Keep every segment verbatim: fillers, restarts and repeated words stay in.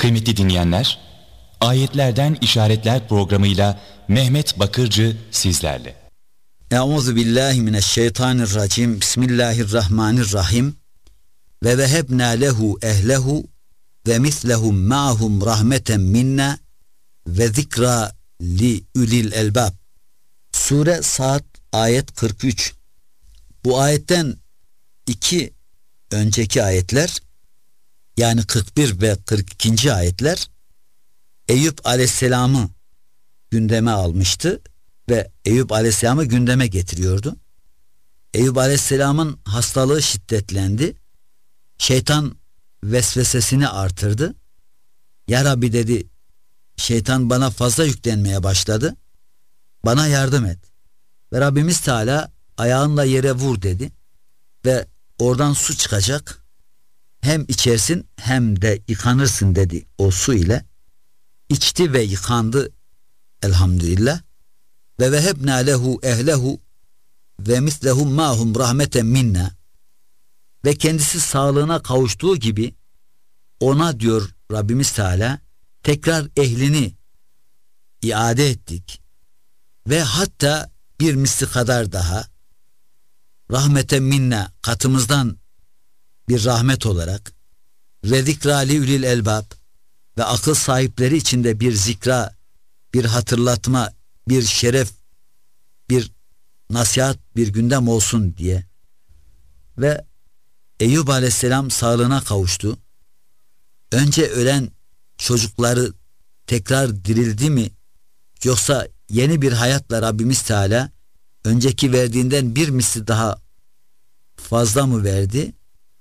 Kıymetli dinleyenler, Ayetlerden İşaretler programıyla Mehmet Bakırcı sizlerle. Euzu billahi mineşşeytanirracim. Bismillahirrahmanirrahim. Ve vehebna lehu ehlehu ve mislehum ma'hum rahmeten minna ve zikra li ulil elbab. Sure Saat ayet kırk üç. Bu ayetten iki önceki ayetler, yani kırk bir ve kırk ikinci ayetler Eyüp Aleyhisselam'ı gündeme almıştı ve Eyüp Aleyhisselam'ı gündeme getiriyordu. Eyüp Aleyhisselam'ın hastalığı şiddetlendi. Şeytan vesvesesini artırdı. Ya Rabbi dedi, şeytan bana fazla yüklenmeye başladı. Bana yardım et. Ve Rabbimiz Teala ayağınla yere vur dedi. Ve oradan su çıkacak. Hem içersin hem de yıkanırsın dedi o su ile. İçti ve yıkandı elhamdülillah. Ve vehebna lehu ehlehu ve mislehum ma'hum rahmeten minna. Ve kendisi sağlığına kavuştuğu gibi ona, diyor Rabbimiz Teala, tekrar ehlini iade ettik. Ve hatta bir misli kadar daha rahmeten minna, katımızdan bir rahmet olarak, ve zikra li ulil elbab, ve akıl sahipleri içinde bir zikra, bir hatırlatma, bir şeref, bir nasihat, bir gündem olsun diye. Ve Eyüp Aleyhisselam sağlığına kavuştu. Önce ölen çocukları tekrar dirildi mi, yoksa yeni bir hayatla Rabbimiz Teala önceki verdiğinden bir misli daha fazla mı verdi?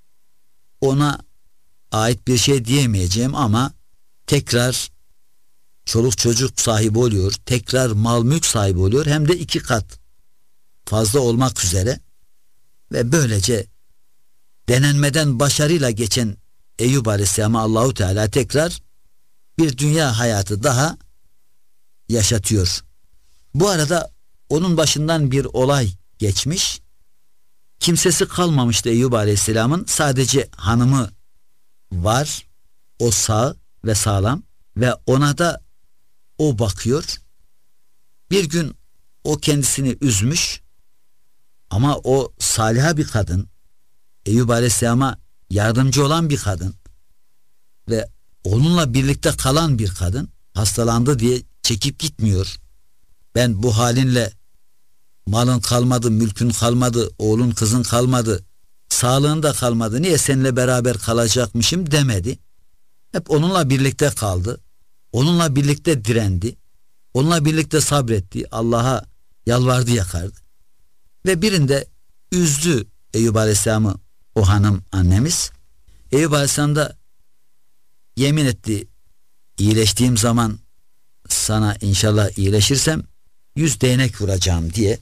Ona ait bir şey diyemeyeceğim ama tekrar çoluk çocuk sahibi oluyor, tekrar mal mülk sahibi oluyor, hem de iki kat fazla olmak üzere. Ve böylece denenmeden başarıyla geçen Eyüp Aleyhisselam'a Allahu Teala tekrar bir dünya hayatı daha yaşatıyor. Bu arada onun başından bir olay geçmiş. Kimsesi kalmamıştı Eyüp Aleyhisselam'ın, sadece hanımı var. O sağ ve sağlam ve ona da o bakıyor. Bir gün o kendisini üzmüş ama o saliha bir kadın, Eyüp Aleyhisselam'a yardımcı olan bir kadın ve onunla birlikte kalan bir kadın, hastalandı diye çekip gitmiyor. Ben bu halinle malın kalmadı, mülkün kalmadı, oğlun kızın kalmadı, sağlığın da kalmadı, niye seninle beraber kalacakmışım demedi. Hep onunla birlikte kaldı. Onunla birlikte direndi. Onunla birlikte sabretti. Allah'a yalvardı, yakardı. Ve birinde üzdü Eyüp Aleyhisselam'ı o hanım annemiz. Eyüp Aleyhisselam da yemin etti, iyileştiğim zaman sana inşallah iyileşirsem yüz değnek vuracağım diye.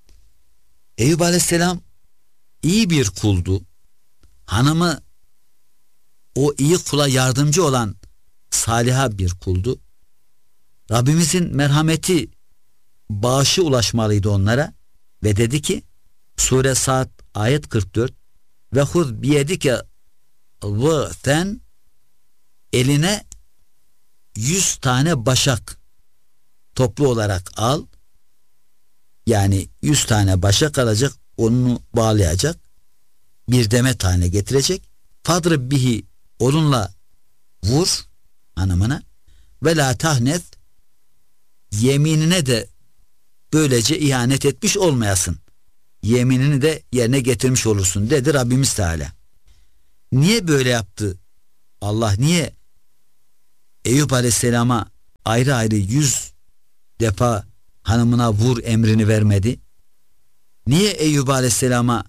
Eyüp Aleyhisselam iyi bir kuldu. Hanımı o iyi kula yardımcı olan saliha bir kuldu. Rabbimizin merhameti, bağışı ulaşmalıydı onlara ve dedi ki, Sure Saat ayet kırk dört, ve hud biyedike vıten, eline yüz tane başak toplu olarak al, yani yüz tane başak alacak, onu bağlayacak, bir demet haline getirecek, fadrib bihi, onunla vur hanımına, ve la tahnet, yeminine de böylece ihanet etmiş olmayasın, yeminini de yerine getirmiş olursun dedi Rabbimiz Teala. Niye böyle yaptı Allah? Niye Eyüp Aleyhisselam'a ayrı ayrı yüz defa hanımına vur emrini vermedi? Niye Eyüp Aleyhisselam'a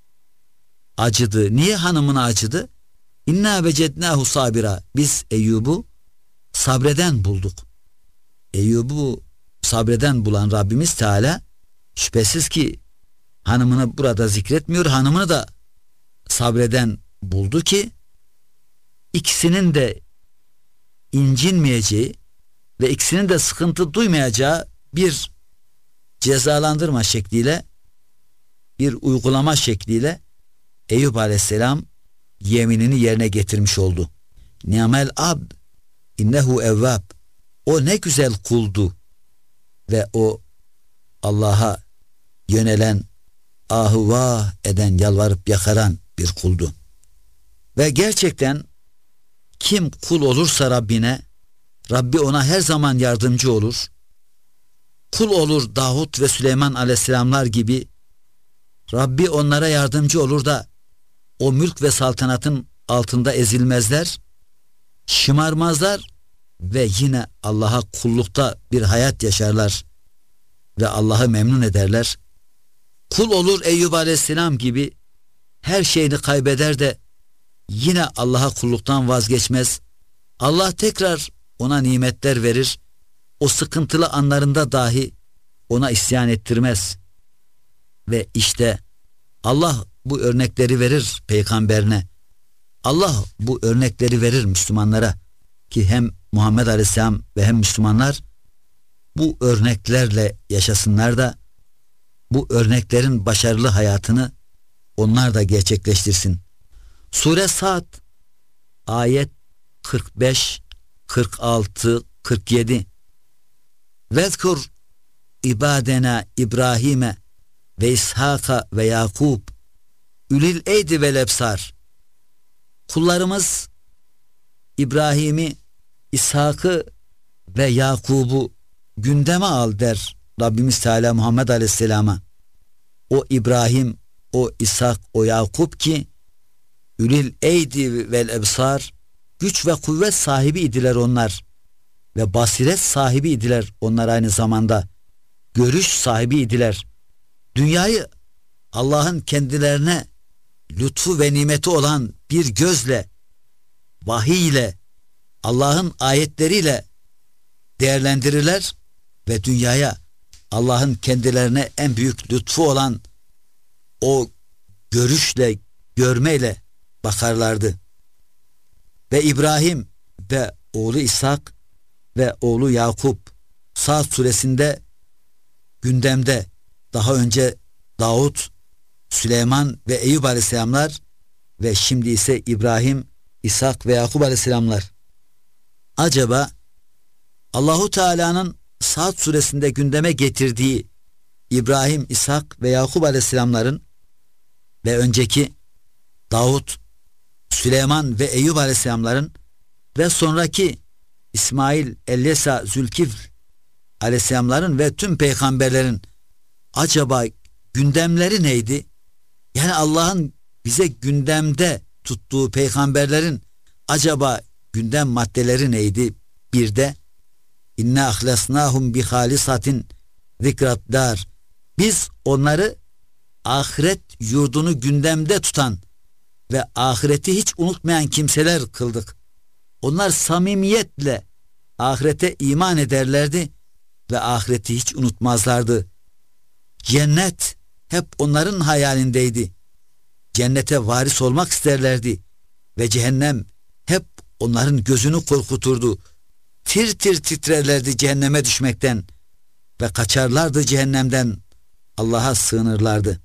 acıdı? Niye hanımına acıdı? İnna vecednahu sabira. Biz Eyyub'u sabreden bulduk. Eyyub'u sabreden bulan Rabbimiz Teala şüphesiz ki hanımını burada zikretmiyor, hanımını da sabreden buldu ki ikisinin de incinmeyeceği ve ikisinin de sıkıntı duymayacağı bir cezalandırma şekliyle, bir uygulama şekliyle Eyüp Aleyhisselam yeminini yerine getirmiş oldu. Ni'mel abd innehu evvab. O ne güzel kuldu ve o Allah'a yönelen, ahı vah eden, yalvarıp yakaran bir kuldu. Ve gerçekten kim kul olursa Rabbine, Rabbi ona her zaman yardımcı olur. Kul olur Davut ve Süleyman aleyhisselamlar gibi, Rabbi onlara yardımcı olur da o mülk ve saltanatın altında ezilmezler, şımarmazlar ve yine Allah'a kullukta bir hayat yaşarlar ve Allah'ı memnun ederler. Kul olur Eyyub aleyhisselam gibi, her şeyini kaybeder de yine Allah'a kulluktan vazgeçmez. Allah tekrar ona nimetler verir. O sıkıntılı anlarında dahi ona isyan ettirmez. Ve işte Allah bu örnekleri verir peygamberine. Allah bu örnekleri verir Müslümanlara ki hem Muhammed Aleyhisselam ve hem Müslümanlar bu örneklerle yaşasınlar da bu örneklerin başarılı hayatını onlar da gerçekleştirsin. Sure Sad ayet kırk beş, kırk altı, kırk yedi. Vezkur ibadena İbrahim'e ve İshak'a ve Yakub ülil eydi vel ebsar. Kullarımız İbrahim'i, İshak'ı ve Yakub'u gündeme al der Rabbimiz Teala Muhammed Aleyhisselam'a. O İbrahim, o İshak, o Yakub ki ülil eydi vel ebsar, güç ve kuvvet sahibi idiler onlar ve basiret sahibi idiler onlar, aynı zamanda görüş sahibi idiler. Dünyayı Allah'ın kendilerine lütfu ve nimeti olan bir gözle, vahiy ile, Allah'ın ayetleriyle değerlendirirler ve dünyaya Allah'ın kendilerine en büyük lütfu olan o görüşle, görmeyle bakarlardı. Ve İbrahim ve oğlu İshak ve oğlu Yakup Sad suresinde gündemde, daha önce Davut, Süleyman ve Eyüp aleyhisselamlar ve şimdi ise İbrahim, İshak ve Yakup aleyhisselamlar. Acaba Allahu Teala'nın Sad suresinde gündeme getirdiği İbrahim, İshak ve Yakup aleyhisselamların ve önceki Davut, Süleyman ve Eyüp aleyhisselamların ve sonraki İsmail, Elyesa, Zülkifl aleyhisselamların ve tüm peygamberlerin acaba gündemleri neydi? Yani Allah'ın bize gündemde tuttuğu peygamberlerin acaba gündem maddeleri neydi? Bir de inna ahlasnahum bi halisatin zikrat dar. Biz onları ahiret yurdunu gündemde tutan ve ahireti hiç unutmayan kimseler kıldık. Onlar samimiyetle ahirete iman ederlerdi ve ahireti hiç unutmazlardı. Cennet hep onların hayalindeydi. Cennete varis olmak isterlerdi ve cehennem hep onların gözünü korkuturdu. Tir tir titrerlerdi cehenneme düşmekten ve kaçarlardı cehennemden, Allah'a sığınırlardı.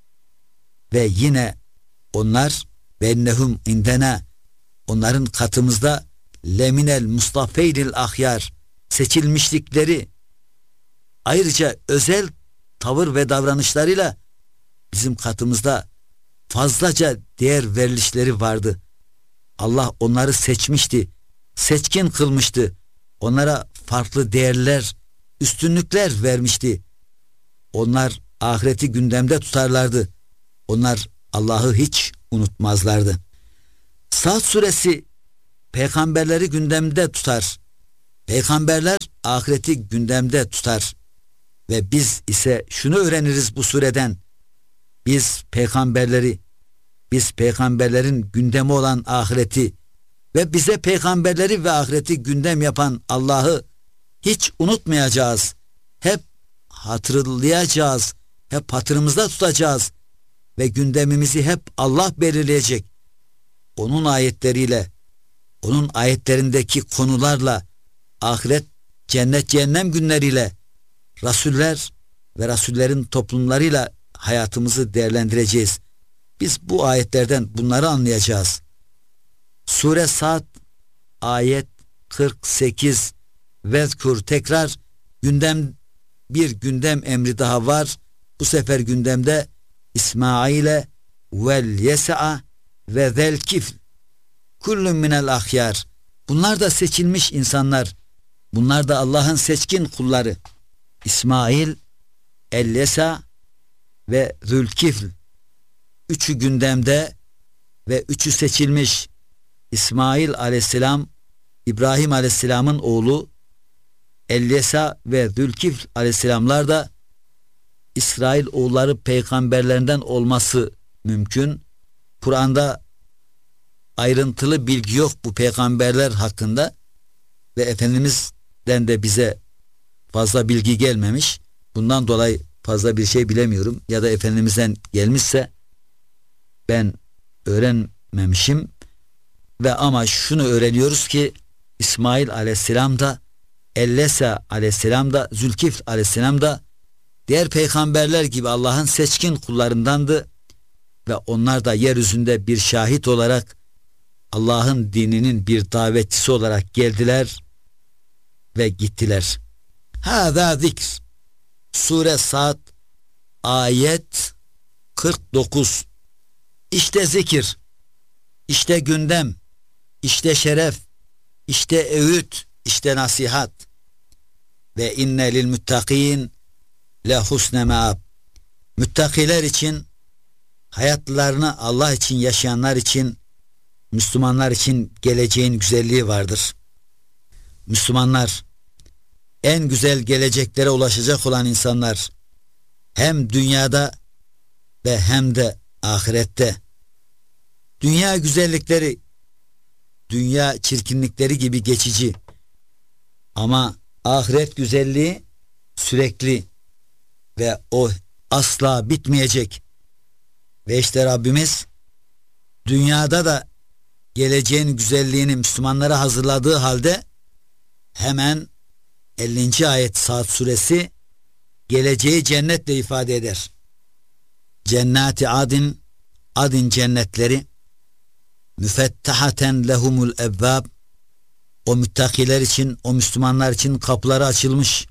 Ve yine onlar ve ennehum indena, onların katımızda leminel mustafeynil ahyar, seçilmişlikleri, ayrıca özel tavır ve davranışlarıyla bizim katımızda fazlaca değer verilişleri vardı. Allah onları seçmişti, seçkin kılmıştı. Onlara farklı değerler, üstünlükler vermişti. Onlar ahireti gündemde tutarlardı. Onlar Allah'ı hiç unutmazlardı. Sad suresi peygamberleri gündemde tutar. Peygamberler ahireti gündemde tutar. Ve biz ise şunu öğreniriz bu sureden. Biz peygamberleri, biz peygamberlerin gündemi olan ahireti ve bize peygamberleri ve ahireti gündem yapan Allah'ı hiç unutmayacağız. Hep hatırlayacağız. Hep hatırımızda tutacağız. Ve gündemimizi hep Allah belirleyecek. Onun ayetleriyle, onun ayetlerindeki konularla, ahiret, cennet, cehennem günleriyle, rasuller ve rasullerin toplumlarıyla hayatımızı değerlendireceğiz. Biz bu ayetlerden bunları anlayacağız. Sure Sad ayet kırk sekiz vezkur tekrar gündem bir gündem emri daha var. Bu sefer gündemde İsmail'e vel yes'a ve zel kifl kullun minel ahyar. Bunlar da seçilmiş insanlar. Bunlar da Allah'ın seçkin kulları. İsmail, El-Yesa ve Zülkifl. Üçü gündemde ve üçü seçilmiş. İsmail aleyhisselam, İbrahim aleyhisselamın oğlu, El-Yesa ve Zülkifl aleyhisselamlar da İsrail oğulları peygamberlerinden olması mümkün. Kur'an'da ayrıntılı bilgi yok bu peygamberler hakkında ve Efendimiz'den de bize fazla bilgi gelmemiş. Bundan dolayı fazla bir şey bilemiyorum ya da Efendimiz'den gelmişse ben öğrenmemişim ve ama şunu öğreniyoruz ki İsmail aleyhisselam da El-Yesa aleyhisselam da Zülkifl aleyhisselam da diğer peygamberler gibi Allah'ın seçkin kullarındandı ve onlar da yeryüzünde bir şahit olarak Allah'ın dininin bir davetçisi olarak geldiler ve gittiler. Hâzâ zikr. Sure Sad ayet kırk dokuz. İşte zikir, işte gündem, işte şeref, işte öğüt, işte nasihat. Ve inne lil muttaqin le husne meab. Müttakiler için, hayatlarını Allah için yaşayanlar için, Müslümanlar için geleceğin güzelliği vardır. Müslümanlar en güzel geleceklere ulaşacak olan insanlar hem dünyada ve hem de ahirette. Dünya güzellikleri, dünya çirkinlikleri gibi geçici ama ahiret güzelliği sürekli ve o asla bitmeyecek. Ve işte Rabbimiz dünyada da geleceğin güzelliğini Müslümanlara hazırladığı halde hemen ellinci ayet Sad suresi geleceği cennetle ifade eder. Cennati adin, adin cennetleri müfettahaten lehumul ebbab, o müttakiler için, o Müslümanlar için kapıları açılmış.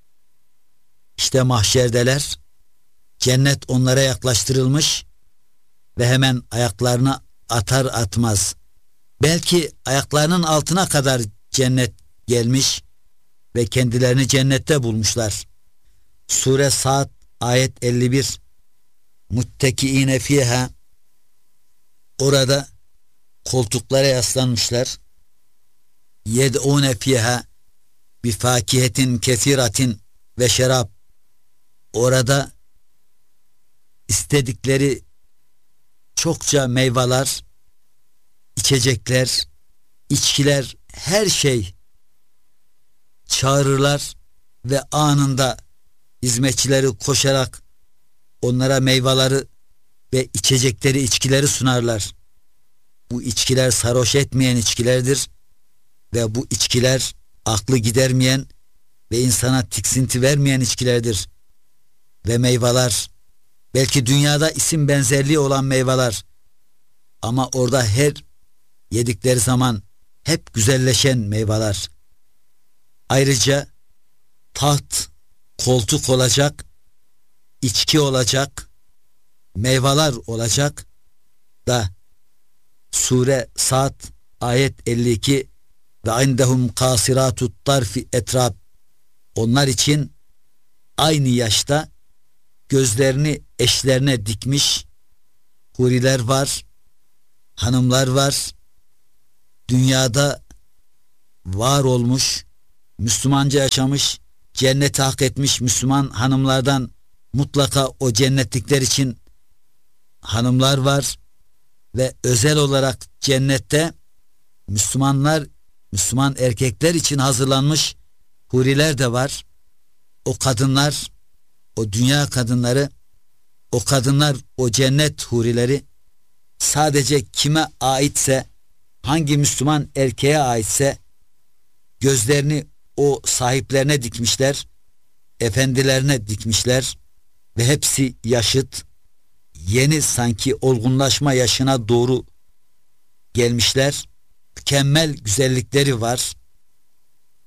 İşte mahşerdeler, cennet onlara yaklaştırılmış ve hemen ayaklarını atar atmaz, belki ayaklarının altına kadar cennet gelmiş ve kendilerini cennette bulmuşlar. Sure Sad ayet elli bir. Muttekiine fiha, orada koltuklara yaslanmışlar. Yed'une fiha bi fakihetin kesiratin ve şerab, orada istedikleri çokça meyveler, içecekler, içkiler, her şey çağırırlar ve anında hizmetçileri koşarak onlara meyveleri ve içecekleri, içkileri sunarlar. Bu içkiler sarhoş etmeyen içkilerdir ve bu içkiler aklı gidermeyen ve insana tiksinti vermeyen içkilerdir. Ve meyveler, belki dünyada isim benzerliği olan meyveler, ama orada her yedikleri zaman hep güzelleşen meyveler. Ayrıca taht, koltuk olacak, içki olacak, meyveler olacak da Sure Sad ayet elli iki ve indehum kasiratut tarfi etrab, onlar için aynı yaşta gözlerini eşlerine dikmiş huriler var, hanımlar var. Dünyada var olmuş, Müslümanca yaşamış, cenneti hak etmiş Müslüman hanımlardan mutlaka o cennetlikler için hanımlar var ve özel olarak cennette Müslümanlar, Müslüman erkekler için hazırlanmış huriler de var. O kadınlar, o dünya kadınları, o kadınlar, o cennet hurileri sadece kime aitse, hangi Müslüman erkeğe aitse gözlerini o sahiplerine dikmişler, efendilerine dikmişler ve hepsi yaşıt, yeni sanki olgunlaşma yaşına doğru gelmişler. Mükemmel güzellikleri var.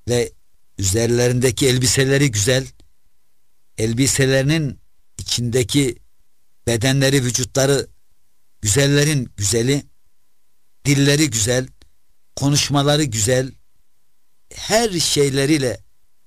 ve üzerlerindeki elbiseleri güzel, elbiselerinin içindeki bedenleri, vücutları güzellerin güzeli, dilleri güzel, konuşmaları güzel, her şeyleriyle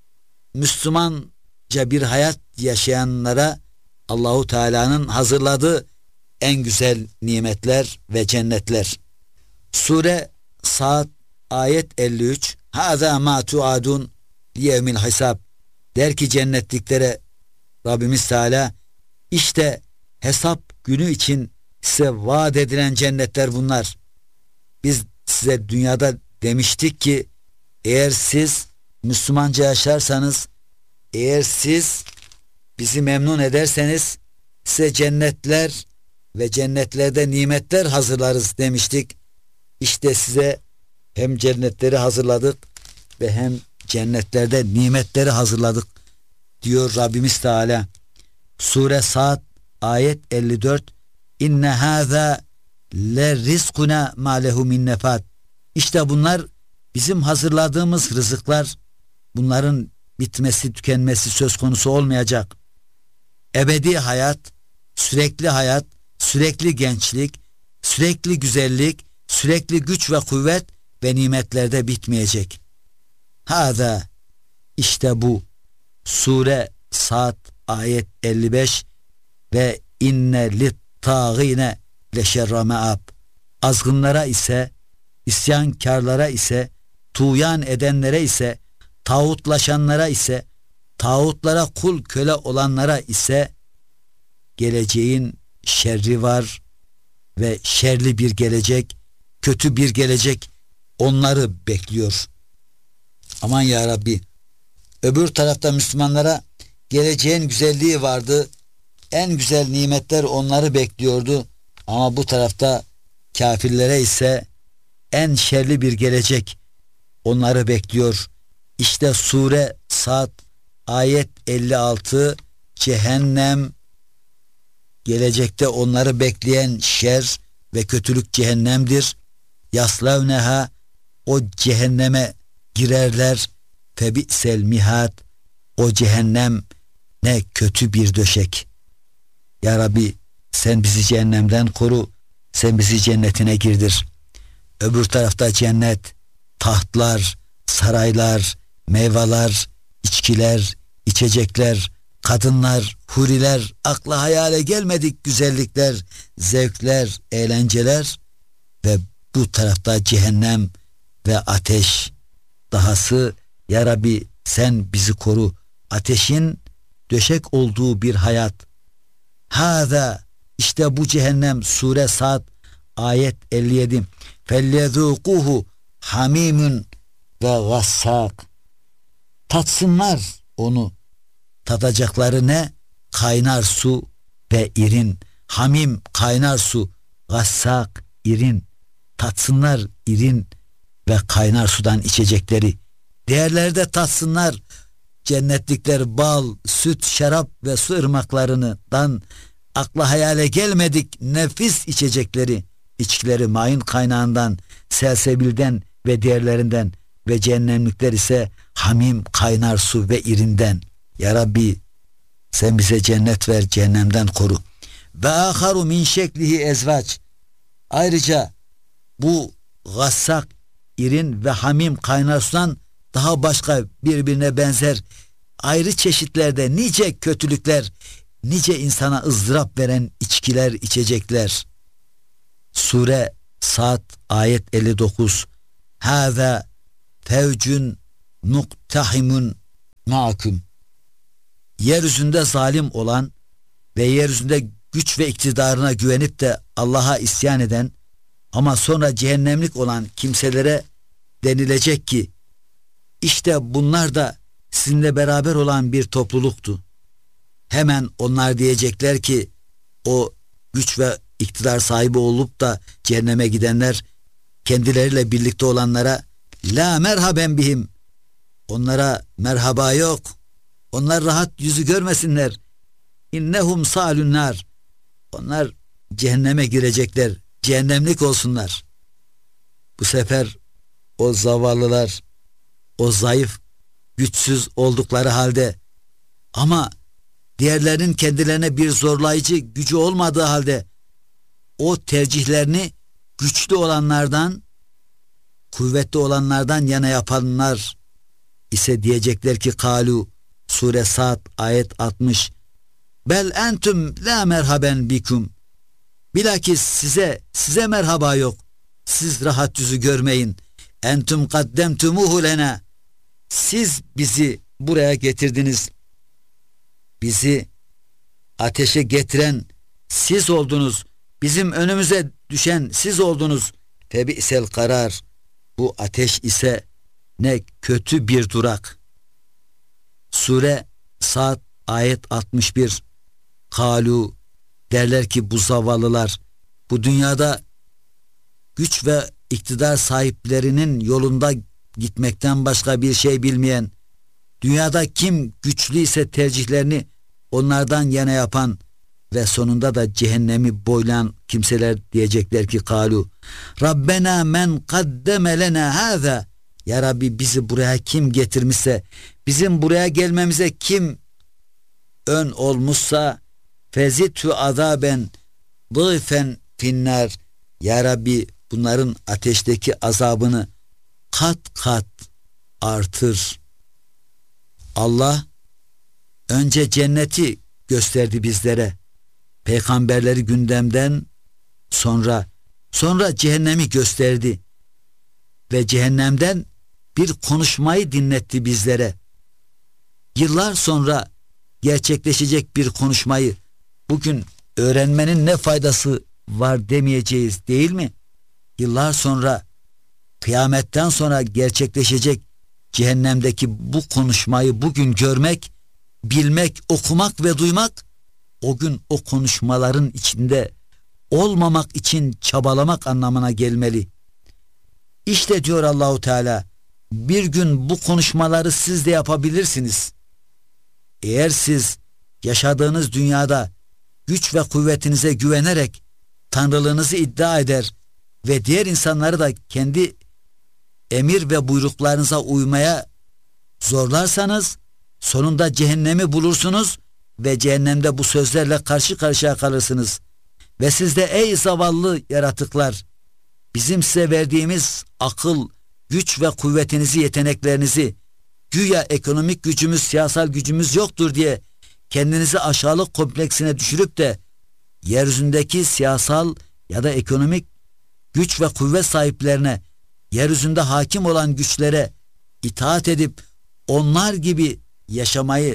Müslümanca bir hayat yaşayanlara Allahu Teala'nın hazırladığı en güzel nimetler ve cennetler. Sure Saat ayet elli üç. Hâzâ mâ tuadun liyevmil hisab. Der ki cennetliklere Rabbimiz Teala, işte hesap günü için size vaat edilen cennetler bunlar. Biz size dünyada demiştik ki eğer siz Müslümanca yaşarsanız, eğer siz bizi memnun ederseniz size cennetler ve cennetlerde nimetler hazırlarız demiştik. İşte size hem cennetleri hazırladık ve hem cennetlerde nimetleri hazırladık diyor Rabbimiz Teala. Sure Saat ayet elli dört. İnne hâzâ le rizkuna ma lehu min nefat. İşte bunlar bizim hazırladığımız rızıklar. Bunların bitmesi, tükenmesi söz konusu olmayacak. Ebedi hayat, sürekli hayat, sürekli gençlik, sürekli güzellik, sürekli güç ve kuvvet ve nimetlerde bitmeyecek. Hâzâ, işte bu. Sure Saat ayet elli beş. Ve inne littâgîne leşerre me'ab. Azgınlara ise, isyankarlara ise, tuğyan edenlere ise, tağutlaşanlara ise, tağutlara kul köle olanlara ise geleceğin şerri var ve şerli bir gelecek, kötü bir gelecek onları bekliyor. Aman ya Rabbi, öbür tarafta Müslümanlara geleceğin güzelliği vardı, en güzel nimetler onları bekliyordu, ama bu tarafta kafirlere ise en şerli bir gelecek onları bekliyor. İşte Sure Saat ayet elli altı. Cehennem, gelecekte onları bekleyen şer ve kötülük cehennemdir. Yaslavneha, o cehenneme girerler. Febi'sel mihat, o cehennem ne kötü bir döşek. Ya Rabbi, sen bizi cehennemden koru, sen bizi cennetine girdir. Öbür tarafta cennet, tahtlar, saraylar, meyveler, içkiler, içecekler, kadınlar, huriler, akla hayale gelmedik güzellikler, zevkler, eğlenceler ve bu tarafta cehennem ve ateş. Dahası ya Rabbi, sen bizi koru, ateşin döşek olduğu bir hayat. Hâzâ, işte bu cehennem. Sure Saat ayet elli yedi. Fellezûkuhu hamîmün ve gassâk. Tatsınlar onu. Tadacakları ne? Kaynar su ve irin. Hamim, kaynar su. Gassâk, irin. Tatsınlar irin ve kaynar sudan içecekleri. Diğerleri de tatsınlar. Cennetlikler bal, süt, şarap ve su ırmaklarından akla hayale gelmedik nefis içecekleri, içkileri mayin kaynağından, selsebilden ve diğerlerinden ve cehennemlikler ise hamim, kaynar su ve irinden. Ya Rabbi, sen bize cennet ver, cehennemden koru. Ve aharu min şeklihi ezvaç. Ayrıca bu gassak, irin ve hamim, kaynar sudan daha başka birbirine benzer ayrı çeşitlerde nice kötülükler, nice insana ızdırap veren içkiler, içecekler. Sure Saat ayet elli dokuz. Hâzâ fevcun muktahimun ma'akum. Yeryüzünde zalim olan ve yeryüzünde güç ve iktidarına güvenip de Allah'a isyan eden ama sonra cehennemlik olan kimselere denilecek ki işte bunlar da sizinle beraber olan bir topluluktu. Hemen onlar diyecekler ki o güç ve iktidar sahibi olup da cehenneme gidenler kendileriyle birlikte olanlara la merhaben bihim, onlara merhaba yok, onlar rahat yüzü görmesinler, innehum salunnar, onlar cehenneme girecekler, cehennemlik olsunlar. Bu sefer o zavallılar, o zayıf güçsüz oldukları halde, ama diğerlerinin kendilerine bir zorlayıcı gücü olmadığı halde o tercihlerini güçlü olanlardan, kuvvetli olanlardan yana yapanlar ise diyecekler ki kalu, Sure Sad ayet altmış, bel entüm la merhaben bikum, bilakis size size merhaba yok, siz rahat yüzü görmeyin, entüm kaddemtumuhu lena, siz bizi buraya getirdiniz, bizi ateşe getiren siz oldunuz, bizim önümüze düşen siz oldunuz, febi'sel karar, bu ateş ise ne kötü bir durak. Sure Sad ayet altmış bir, kalu, derler ki bu zavallılar, bu dünyada güç ve iktidar sahiplerinin yolunda gitmekten başka bir şey bilmeyen, dünyada kim güçlü ise tercihlerini onlardan yana yapan ve sonunda da cehennemi boylayan kimseler diyecekler ki kalu, Rabbena men kaddeme lena hâzâ, ya Rabbi bizi buraya kim getirmişse, bizim buraya gelmemize kim ön olmuşsa, fezitü azaben dıfen finnar, ya Rabbi bunların ateşteki azabını kat kat artır. Allah önce cenneti gösterdi bizlere, peygamberleri gündemden sonra sonra cehennemi gösterdi ve cehennemden bir konuşmayı dinletti bizlere. Yıllar sonra gerçekleşecek bir konuşmayı bugün öğrenmenin ne faydası var demeyeceğiz değil mi? Yıllar sonra, kıyametten sonra gerçekleşecek cehennemdeki bu konuşmayı bugün görmek, bilmek, okumak ve duymak, o gün o konuşmaların içinde olmamak için çabalamak anlamına gelmeli. İşte diyor Allahu Teala, bir gün bu konuşmaları siz de yapabilirsiniz. Eğer siz yaşadığınız dünyada güç ve kuvvetinize güvenerek tanrılığınızı iddia eder ve diğer insanları da kendi emir ve buyruklarınıza uymaya zorlarsanız, sonunda cehennemi bulursunuz ve cehennemde bu sözlerle karşı karşıya kalırsınız. Ve siz de ey zavallı yaratıklar, bizim size verdiğimiz akıl, güç ve kuvvetinizi, yeteneklerinizi, güya ekonomik gücümüz, siyasal gücümüz yoktur diye kendinizi aşağılık kompleksine düşürüp de yeryüzündeki siyasal ya da ekonomik güç ve kuvvet sahiplerine, yeryüzünde hakim olan güçlere itaat edip onlar gibi yaşamayı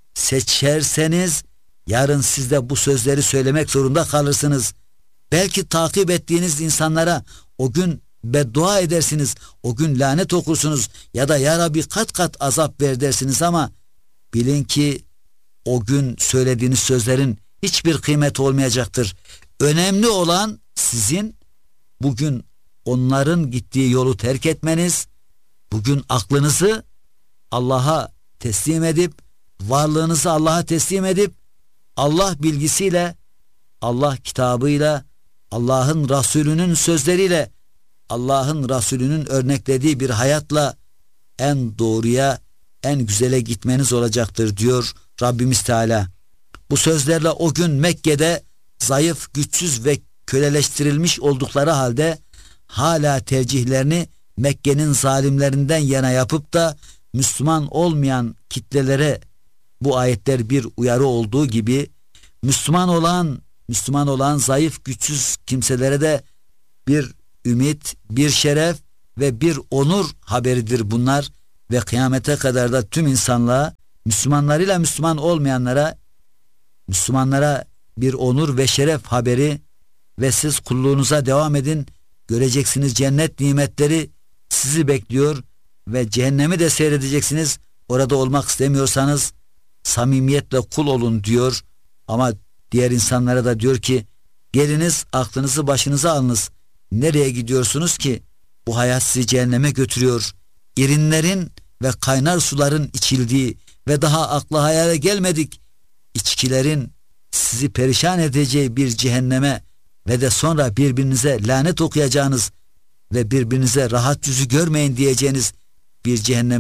seçerseniz, yarın siz de bu sözleri söylemek zorunda kalırsınız. Belki takip ettiğiniz insanlara o gün beddua edersiniz, o gün lanet okursunuz ya da ya Rabbi kat kat azap ver dersiniz, ama bilin ki o gün söylediğiniz sözlerin hiçbir kıymeti olmayacaktır. Önemli olan sizin bugün onların gittiği yolu terk etmeniz, bugün aklınızı Allah'a teslim edip, varlığınızı Allah'a teslim edip, Allah bilgisiyle, Allah kitabıyla, Allah'ın Resulü'nün sözleriyle, Allah'ın Resulü'nün örneklediği bir hayatla en doğruya, en güzele gitmeniz olacaktır diyor Rabbimiz Teala. Bu sözlerle o gün Mekke'de zayıf, güçsüz ve köleleştirilmiş oldukları halde hala tercihlerini Mekke'nin zalimlerinden yana yapıp da Müslüman olmayan kitlelere bu ayetler bir uyarı olduğu gibi, Müslüman olan, Müslüman olan zayıf, güçsüz kimselere de bir ümit, bir şeref ve bir onur haberidir bunlar ve kıyamete kadar da tüm insanlığa, Müslümanlarıyla Müslüman olmayanlara, Müslümanlara bir onur ve şeref haberi ve siz kulluğunuza devam edin, göreceksiniz cennet nimetleri sizi bekliyor ve cehennemi de seyredeceksiniz. Orada olmak istemiyorsanız samimiyetle kul olun diyor, ama diğer insanlara da diyor ki geliniz aklınızı başınıza alınız, nereye gidiyorsunuz ki? Bu hayat sizi cehenneme götürüyor. İrinlerin ve kaynar suların içildiği ve daha akla hayale gelmedik içkilerin sizi perişan edeceği bir cehenneme ve de sonra birbirinize lanet okuyacağınız ve birbirinize rahat yüzü görmeyin diyeceğiniz bir cehenneme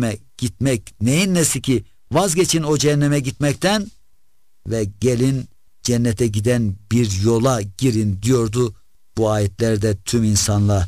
gitmek neyin nesi ki? Vazgeçin o cehenneme gitmekten ve gelin cennete giden bir yola girin diyordu bu ayetlerde tüm insanlığa.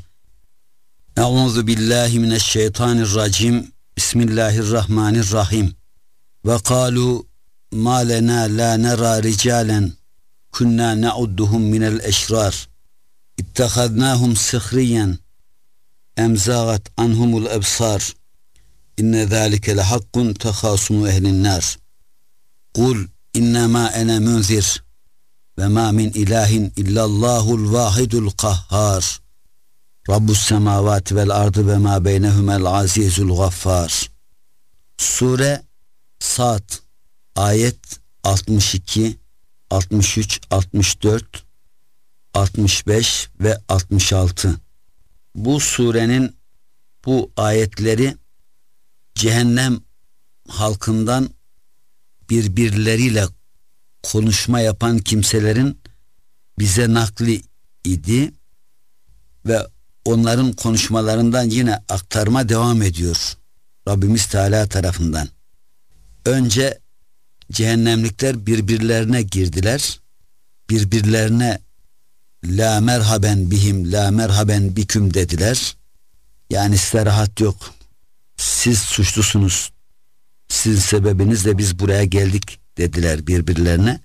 Euzu billahi mineşşeytanirracim. Bismillahirrahmanirrahim. Ve kalu ma lena la nera ricalen kunna na'udduhum minel eşrar ittehadnahum sihriyen emzagat anhumul ebsar inne zâlike lehakkun tehâsumu ehlin nâr kul innema ene munzir ve ma min ilahin illallahul vahidul kahhar Rabbus semavati vel ardı ve ma beynehumel azizul gaffar. Sure Sad ayet altmış iki, altmış üç, altmış dört, altmış beş ve altmış altı. Bu surenin bu ayetleri cehennem halkından birbirleriyle konuşma yapan kimselerin bize nakli idi ve onların konuşmalarından yine aktarma devam ediyor Rabbimiz Teala tarafından. Önce cehennemlikler birbirlerine girdiler. Birbirlerine la merhaben bihim, la merhaben biküm dediler. Yani size rahat yok. Siz suçlusunuz. Sizin sebebinizle biz buraya geldik dediler birbirlerine.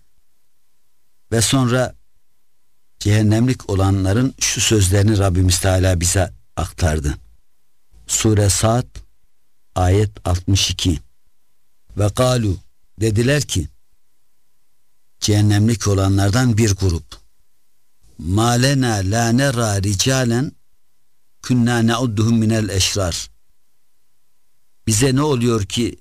Ve sonra cehennemlik olanların şu sözlerini Rabbimiz Teala bize aktardı. Sure Sad ayet altmış iki. Ve kalu dediler ki cehennemlik olanlardan bir grup ma lena la nera ricalen kunna na'udduhum minel eşrar. Bize ne oluyor ki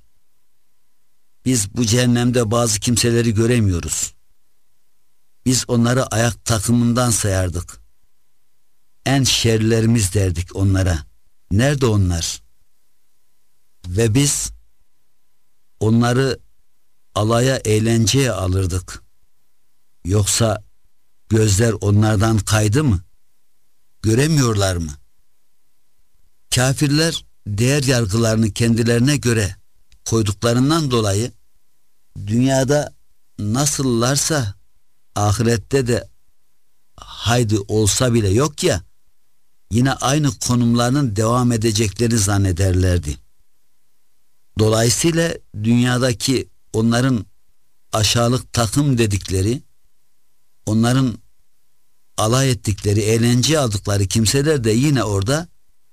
biz bu cehennemde bazı kimseleri göremiyoruz. Biz onları ayak takımından sayardık. En şerlerimiz derdik onlara. Nerede onlar? Ve biz onları alaya, eğlenceye alırdık. Yoksa gözler onlardan kaydı mı? Göremiyorlar mı? Kafirler değer yargılarını kendilerine göre koyduklarından dolayı dünyada nasıllarsa ahirette de haydi olsa bile yok ya, yine aynı konumlarının devam edeceklerini zannederlerdi. Dolayısıyla dünyadaki onların aşağılık takım dedikleri, onların alay ettikleri, eğlenceye aldıkları kimseler de yine orada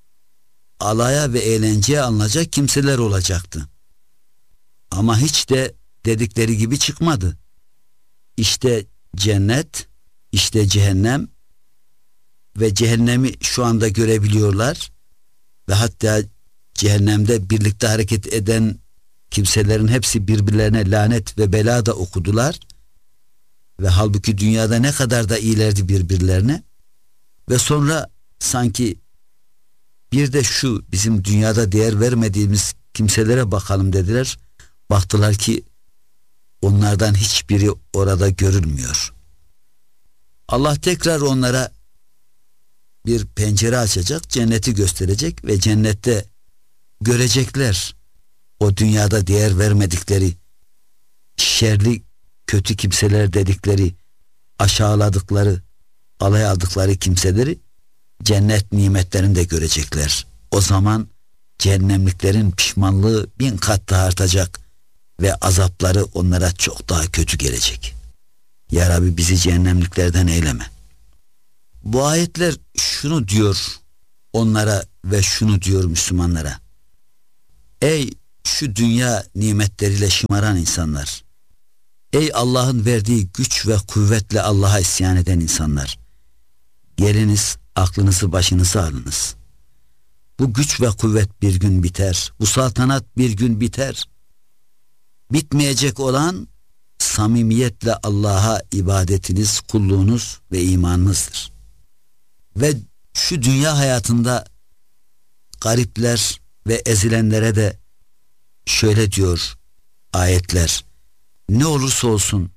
alaya ve eğlenceye alınacak kimseler olacaktı. Ama hiç de dedikleri gibi çıkmadı. İşte cennet, işte cehennem ve cehennemi şu anda görebiliyorlar ve hatta cehennemde birlikte hareket eden kimselerin hepsi birbirlerine lanet ve bela da okudular ve halbuki dünyada ne kadar da iyilerdi birbirlerine. Ve sonra sanki bir de şu bizim dünyada değer vermediğimiz kimselere bakalım dediler. Baktılar ki onlardan hiçbiri orada görülmüyor. Allah tekrar onlara bir pencere açacak, cenneti gösterecek ve cennette görecekler o dünyada değer vermedikleri, şerli, kötü kimseler dedikleri, aşağıladıkları, alay aldıkları kimseleri cennet nimetlerini de görecekler. O zaman cehennemliklerin pişmanlığı bin kat daha artacak ve azapları onlara çok daha kötü gelecek. Ya Rabbi bizi cehennemliklerden eyleme. Bu ayetler şunu diyor onlara ve şunu diyor Müslümanlara. Ey şu dünya nimetleriyle şımaran insanlar. Ey Allah'ın verdiği güç ve kuvvetle Allah'a isyan eden insanlar. Geliniz aklınızı başınıza alınız. Bu güç ve kuvvet bir gün biter. Bu saltanat bir gün biter. Bitmeyecek olan samimiyetle Allah'a ibadetiniz, kulluğunuz ve imanınızdır. Ve şu dünya hayatında garipler ve ezilenlere de şöyle diyor ayetler. Ne olursa olsun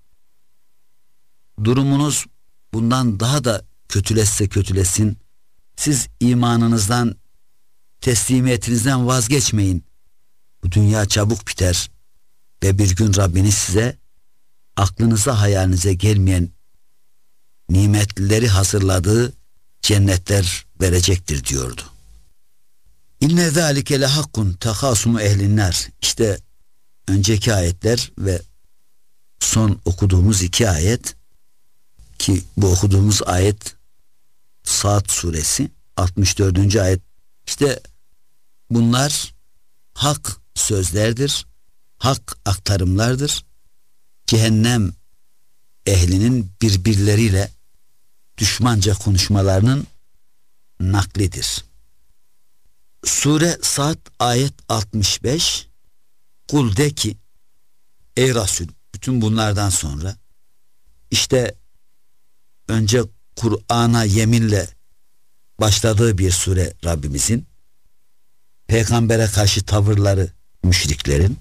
durumunuz bundan daha da kötüleşse kötüleşsin, siz imanınızdan, teslimiyetinizden vazgeçmeyin. Bu dünya çabuk biter ve bir gün Rabbiniz size aklınıza hayalinize gelmeyen nimetlileri hazırladığı cennetler verecektir diyordu. İnne zâlike lehakkun tehâsumu ehlinnâr. İşte önceki ayetler ve son okuduğumuz iki ayet, ki bu okuduğumuz ayet Saat suresi altmış dördüncü ayet. İşte bunlar hak sözlerdir, hak aktarımlardır. Cehennem ehlinin birbirleriyle düşmanca konuşmalarının naklidir. Sure Saat ayet altmış beş. Kul de ki ey Resul, bütün bunlardan sonra işte önce Kur'an'a yeminle başladığı bir sure Rabbimizin, peygambere karşı tavırları müşriklerin,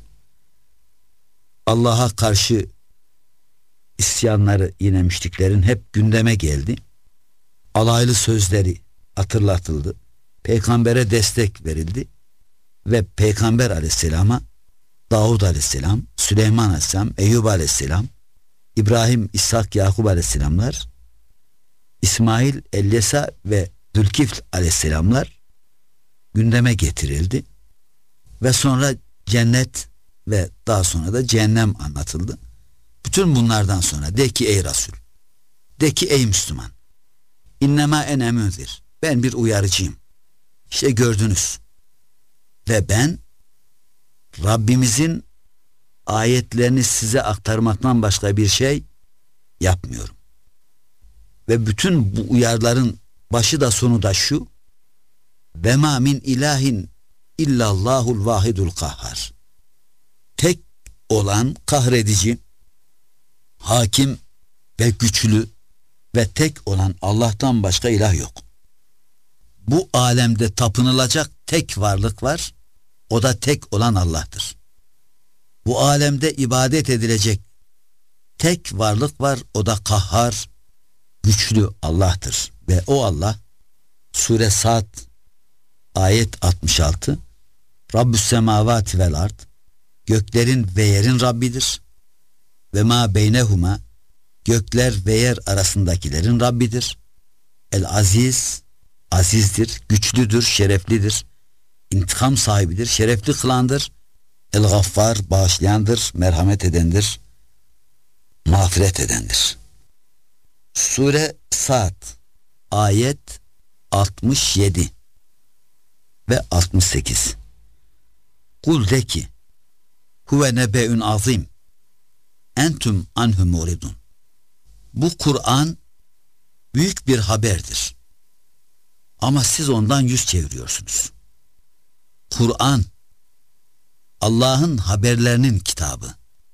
Allah'a karşı isyanları yine müşriklerin hep gündeme geldi. Alaylı sözleri hatırlatıldı. Peygambere destek verildi ve Peygamber aleyhisselama Davud aleyhisselam, Süleyman aleyhisselam, Eyyub aleyhisselam, İbrahim, İshak, Yakup aleyhisselamlar, İsmail, Elyesa ve Zülkifl aleyhisselamlar gündeme getirildi ve sonra cennet ve daha sonra da cehennem anlatıldı. Bütün bunlardan sonra de ki ey Resul, de ki ey Müslüman, innema ene münzir, ben bir uyarıcıyım. İşte gördünüz ve ben Rabbimizin ayetlerini size aktarmaktan başka bir şey yapmıyorum. Ve bütün bu uyarıların başı da sonu da şu: ve ma min ilahin illallahul vahidul kahhar. Tek olan kahredici, hakim ve güçlü ve tek olan Allah'tan başka ilah yok. Bu alemde tapınılacak tek varlık var, o da tek olan Allah'tır. Bu alemde ibadet edilecek tek varlık var, o da kahhar, güçlü Allah'tır. Ve o Allah, Sure Saat ayet altmış altı, Rabbüs semavati vel ard, göklerin ve yerin Rabbidir. Ve ma beynehuma, gökler ve yer arasındakilerin Rabbidir. El aziz, azizdir, güçlüdür, şereflidir. İntikam sahibidir, şerefli kılandır. El gaffar, bağışlayandır, merhamet edendir, mağfiret edendir. Sure Saat ayet altmış yedi ve altmış sekiz. Kul de ki huve nebe'ün azim entüm anhu muridun. Bu Kur'an büyük bir haberdir ama siz ondan yüz çeviriyorsunuz. Kur'an Allah'ın haberlerinin kitabı.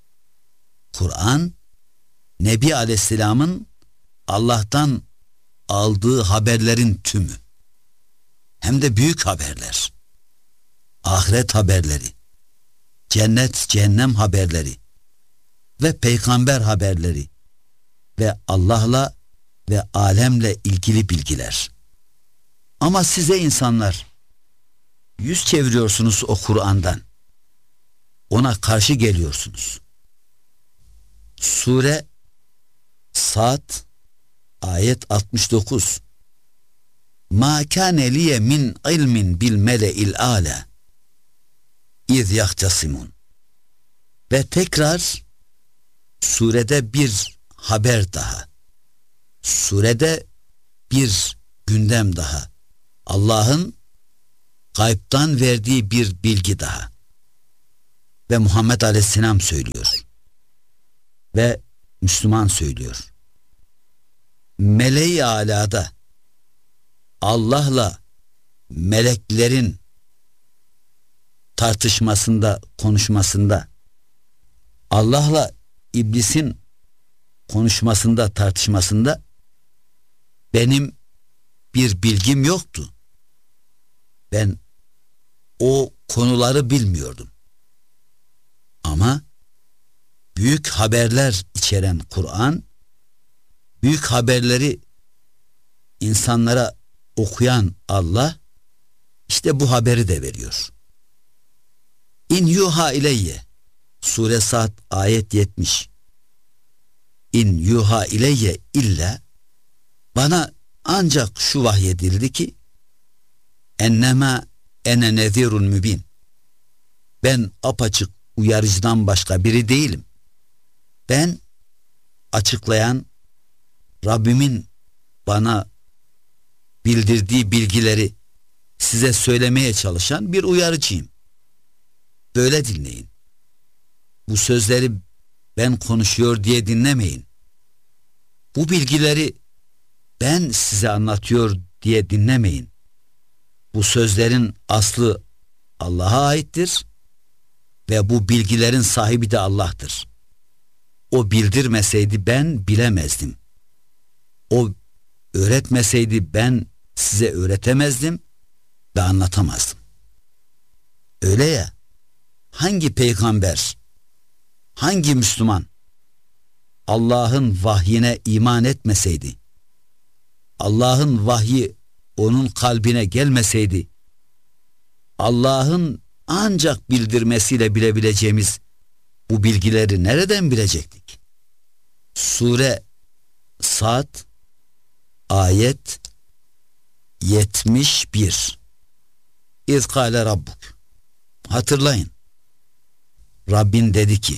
Kur'an Nebi Aleyhisselam'ın Allah'tan aldığı haberlerin tümü. Hem de büyük haberler. Ahiret haberleri, cennet cehennem haberleri ve peygamber haberleri ve Allah'la ve alemle ilgili bilgiler. Ama size insanlar yüz çeviriyorsunuz o Kur'an'dan. Ona karşı geliyorsunuz. Sure Saat ayet altmış dokuz. Ma kâne liye min ilmin bil mele'il âlâ iz yahtasimun. Ve tekrar surede bir haber daha. Surede bir gündem daha. Allah'ın gaybtan verdiği bir bilgi daha. Ve Muhammed Aleyhisselam söylüyor. Ve Müslüman söylüyor. Mele-i alada Allah'la meleklerin tartışmasında, konuşmasında, Allah'la iblisin konuşmasında, tartışmasında benim bir bilgim yoktu. Ben o konuları bilmiyordum. Ama büyük haberler içeren Kur'an, büyük haberleri insanlara okuyan Allah, işte bu haberi de veriyor. İn yuha ileyye. Sure Sad ayet yetmiş. İn yuha ileyye illa, bana ancak şu vahyedildi ki ennema ene nezirun mübin. Ben apaçık uyarıcıdan başka biri değilim. Ben açıklayan, Rabbimin bana bildirdiği bilgileri size söylemeye çalışan bir uyarıcıyım. Böyle dinleyin. Bu sözleri ben konuşuyor diye dinlemeyin. Bu bilgileri ben size anlatıyor diye dinlemeyin. Bu sözlerin aslı Allah'a aittir ve bu bilgilerin sahibi de Allah'tır. O bildirmeseydi ben bilemezdim. O öğretmeseydi ben size öğretemezdim ve anlatamazdım. Öyle ya, hangi peygamber, hangi Müslüman Allah'ın vahyine iman etmeseydi, Allah'ın vahyi onun kalbine gelmeseydi, Allah'ın ancak bildirmesiyle bilebileceğimiz bu bilgileri nereden bilecektik? Sure Sad ayet yetmiş bir. İz kâle rabbuk. Hatırlayın. Rabbin dedi ki,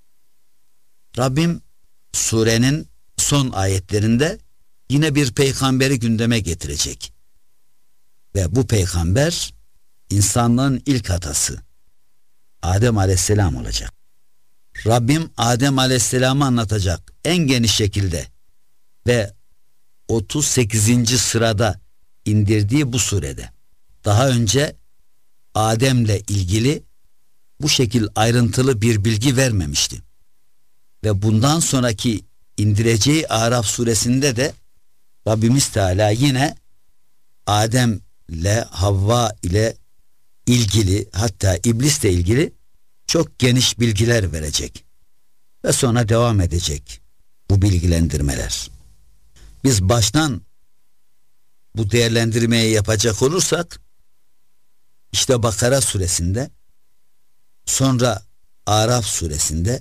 Rabbim surenin son ayetlerinde yine bir peygamberi gündeme getirecek. Ve bu peygamber insanlığın ilk atası Adem Aleyhisselam olacak. Rabbim Adem Aleyhisselam'ı anlatacak en geniş şekilde ve otuz sekizinci sırada indirdiği bu surede. Daha önce Adem'le ilgili bu şekil ayrıntılı bir bilgi vermemişti. Ve bundan sonraki indireceği Araf suresinde de Rabbimiz Teala yine Adem ile Havva ile ilgili, hatta iblisle ilgili çok geniş bilgiler verecek. Ve sonra devam edecek bu bilgilendirmeler. Biz baştan bu değerlendirmeyi yapacak olursak, işte Bakara suresinde, sonra Araf suresinde,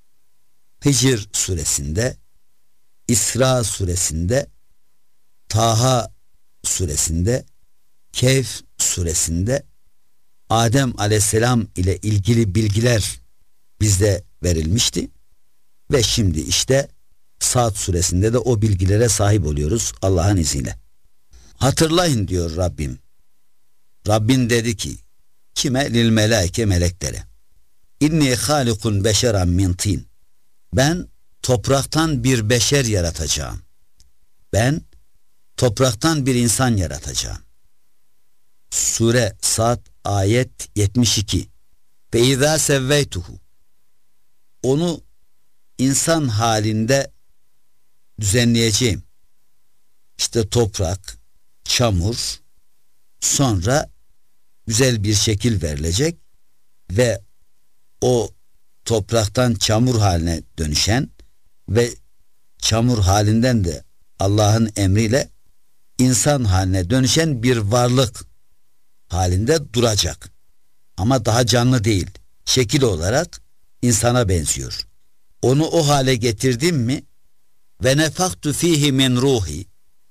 Hicr suresinde, İsra suresinde, Taha suresinde, Kehf suresinde Adem Aleyhisselam ile ilgili bilgiler bizde verilmişti ve şimdi işte Sad suresinde de o bilgilere sahip oluyoruz Allah'ın izniyle. Hatırlayın diyor Rabbim. Rabbin dedi ki, kime? Lil melaike, meleklere. İnni halikun beşeran min tin. Ben topraktan bir beşer yaratacağım. Ben topraktan bir insan yaratacağım. Sure Sad ayet yetmiş iki. Ve izâ sevveytuhu. Onu insan halinde düzenleyeceğim. İşte toprak, çamur, sonra güzel bir şekil verilecek ve o topraktan çamur haline dönüşen ve çamur halinden de Allah'ın emriyle insan haline dönüşen bir varlık halinde duracak. Ama daha canlı değil. Şekil olarak insana benziyor. Onu o hale getirdim mi ve nefaktu fihi min ruhi,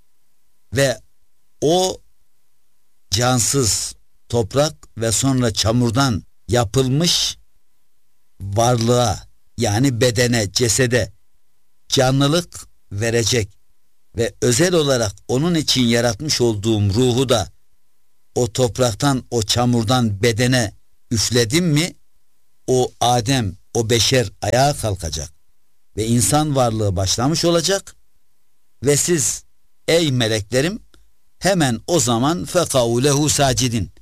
ve o cansız toprak ve sonra çamurdan yapılmış varlığa, yani bedene, cesede canlılık verecek ve özel olarak onun için yaratmış olduğum ruhu da o topraktan, o çamurdan bedene üfledim mi, o Adem, o beşer ayağa kalkacak ve insan varlığı başlamış olacak ve siz ey meleklerim hemen o zaman fekau lehu sacidin,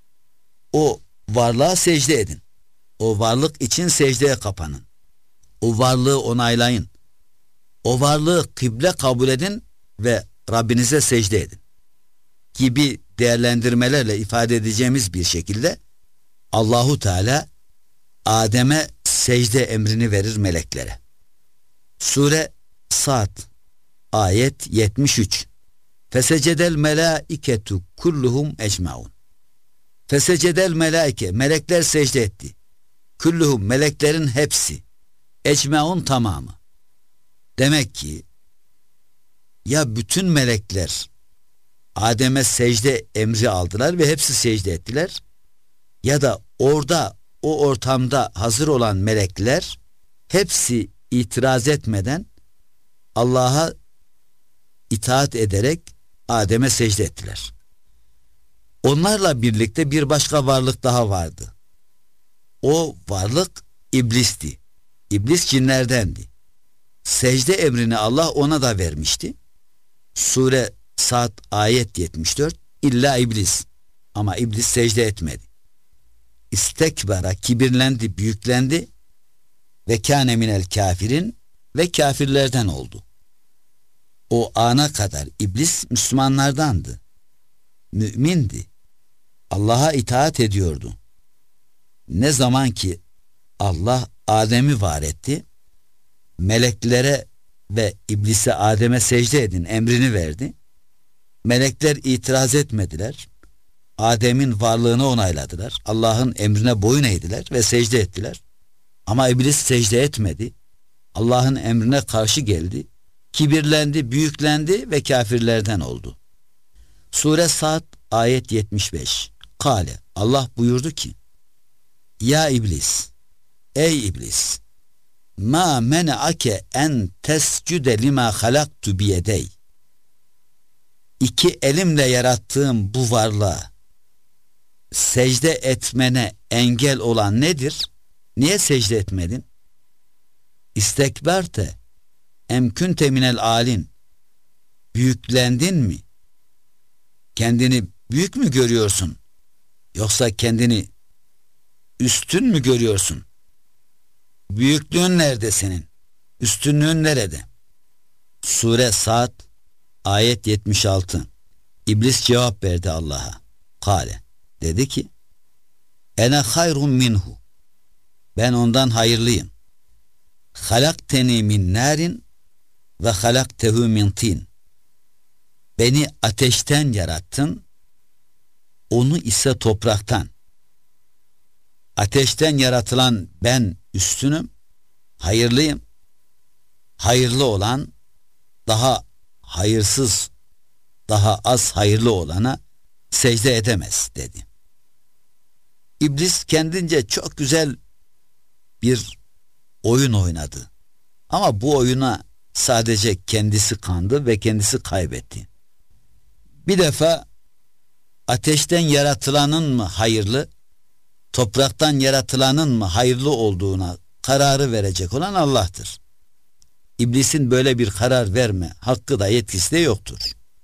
o varlığa secde edin. O varlık için secdeye kapanın. O varlığı onaylayın. O varlığı kıble kabul edin ve Rabbinize secde edin gibi değerlendirmelerle ifade edeceğimiz bir şekilde Allahu Teala Adem'e secde emrini verir meleklere. Sure Sad ayet yetmiş üç. Fesecedel melaiketu kulluhum ecmaun. Fesecedel melaike, melekler secde etti. Kulluhum, meleklerin hepsi. Ecmeun, tamamı. Demek ki ya bütün melekler Adem'e secde emri aldılar ve hepsi secde ettiler, ya da orada o ortamda hazır olan melekler hepsi itiraz etmeden Allah'a itaat ederek Adem'e secde ettiler. Onlarla birlikte bir başka varlık daha vardı. O varlık iblisti. İblis cinlerdendi. Secde emrini Allah ona da vermişti. Sure Sad ayet yetmiş dört. İlla iblis. Ama iblis secde etmedi. İstekbara, kibirlendi, büyüklendi ve kâne minel kafirin, ve kafirlerden oldu. O ana kadar iblis Müslümanlardandı. Mümindi. Allah'a itaat ediyordu. Ne zaman ki Allah Adem'i var etti, meleklere ve iblise Adem'e secde edin emrini verdi. Melekler itiraz etmediler. Adem'in varlığını onayladılar. Allah'ın emrine boyun eğdiler ve secde ettiler. Ama iblis secde etmedi. Allah'ın emrine karşı geldi. Kibirlendi, büyüklendi ve kafirlerden oldu. Sure Sad ayet yetmiş beş. Kale, Allah buyurdu ki: Ya iblis, ey iblis, ma mena'ake en tescüde lima halaktu biyedey. İki elimle yarattığım bu varlığa secde etmene engel olan nedir? Niye secde etmedin? İstekberte emkünte minel alin. Büyüklendin mi? Kendini büyük mü görüyorsun? Yoksa kendini üstün mü görüyorsun? Büyüklüğün nerede senin? Üstünlüğün nerede? Sure Sad ayet yetmiş altı. İblis cevap verdi Allah'a. Kale, dedi ki: Ene hayrun minhu. Ben ondan hayırlıyım. Halakteni min narin ve halaktehu min tin. Beni ateşten yarattın, onu ise topraktan. Ateşten yaratılan ben üstünüm, hayırlıyım. Hayırlı olan daha hayırsız, daha az hayırlı olana secde edemez dedi. İblis kendince çok güzel bir oyun oynadı. Ama bu oyuna sadece kendisi kandı ve kendisi kaybetti. Bir defa ateşten yaratılanın mı hayırlı, topraktan yaratılanın mı hayırlı olduğuna kararı verecek olan Allah'tır. İblisin böyle bir karar verme hakkı da yetkisi de yoktur.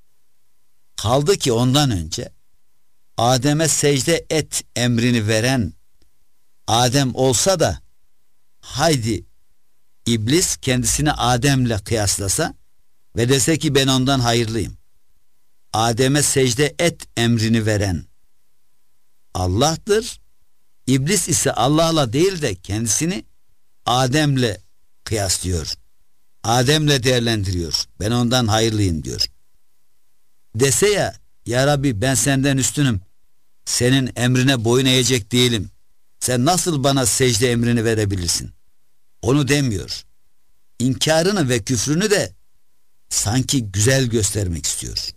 Kaldı ki ondan önce Adem'e secde et emrini veren Adem olsa da haydi iblis kendisini Adem'le kıyaslasa ve dese ki ben ondan hayırlıyım. Adem'e secde et emrini veren Allah'tır. İblis ise Allah'la değil de kendisini Adem'le kıyaslıyor. Adem'le değerlendiriyor. Ben ondan hayırlıyım diyor. Dese ya, ya Rabbi ben senden üstünüm. Senin emrine boyun eğecek değilim. Sen nasıl bana secde emrini verebilirsin? Onu demiyor. İnkarını ve küfrünü de sanki güzel göstermek istiyor.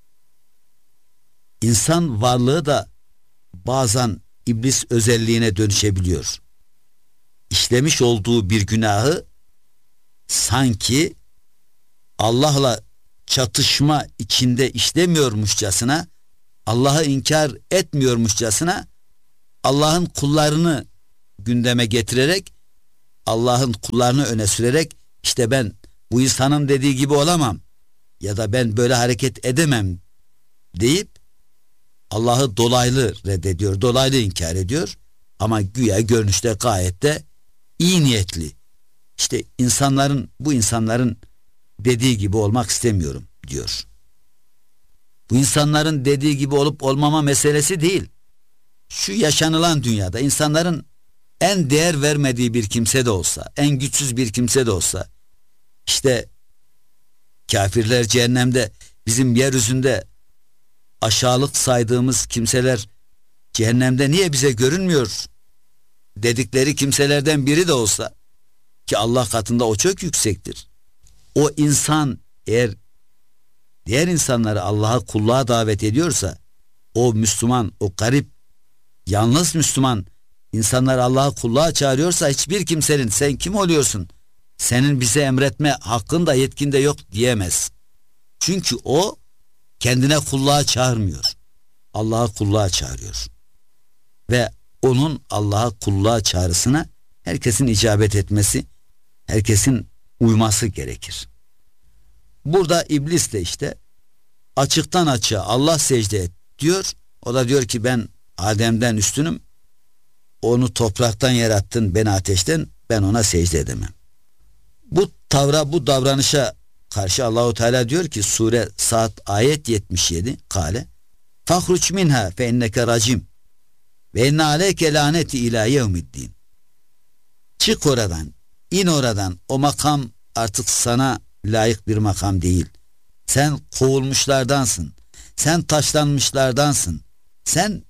İnsan varlığı da bazen iblis özelliğine dönüşebiliyor. İşlemiş olduğu bir günahı sanki Allah'la çatışma içinde işlemiyormuşçasına, Allah'ı inkar etmiyormuşçasına Allah'ın kullarını gündeme getirerek, Allah'ın kullarını öne sürerek işte ben bu insanın dediği gibi olamam ya da ben böyle hareket edemem deyip Allah'ı dolaylı reddediyor, dolaylı inkar ediyor ama güya görünüşte gayet de iyi niyetli. İşte insanların, bu insanların dediği gibi olmak istemiyorum diyor. Bu insanların dediği gibi olup olmama meselesi değil. Şu yaşanılan dünyada insanların en değer vermediği bir kimse de olsa, en güçsüz bir kimse de olsa, işte kafirler cehennemde, bizim yeryüzünde aşağılık saydığımız kimseler cehennemde niye bize görünmüyor dedikleri kimselerden biri de olsa, ki Allah katında o çok yüksektir, o insan eğer diğer insanları Allah'a kulluğa davet ediyorsa, o Müslüman, o garip, yalnız Müslüman insanları Allah'a kulluğa çağırıyorsa, hiçbir kimsenin sen kim oluyorsun, senin bize emretme hakkın da yetkin de yok diyemez. Çünkü o kendine kulluğa çağırmıyor, Allah'a kulluğa çağırıyor. Ve onun Allah'a kulluğa çağrısına herkesin icabet etmesi, herkesin uyması gerekir. Burada iblis de işte açıktan açığa Allah secde et diyor. O da diyor ki ben Adem'den üstünüm. Onu topraktan yarattın, beni ateşten, ben ona secde edemem. Bu tavra, bu davranışa karşı Allahu Teala diyor ki Sure Saat ayet yetmiş yedi, kale fahruç minha fe inneke racim ve inne aleyke laneti ila yevmiddin. Çık oradan, in oradan, o makam artık sana layık bir makam değil. Sen kovulmuşlardansın, sen taşlanmışlardansın, sen